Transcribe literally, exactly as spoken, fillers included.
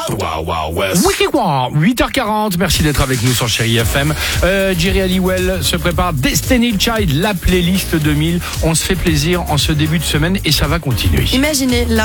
Wow, wow, West. Wiki Wow, huit heures quarante, merci d'être avec nous sur Chérie F M. Euh, Jerry Halliwell se prépare Destiny Child, la playlist deux mille. On se fait plaisir en ce début de semaine et ça va continuer. Imaginez, là,